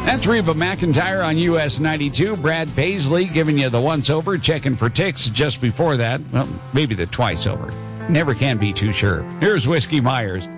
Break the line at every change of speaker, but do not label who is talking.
That's Reba McEntire on US 92. Brad Paisley giving you the once-over, checking for ticks just before that. Well, maybe the twice-over. Never can be too sure. Here's Whiskey Myers.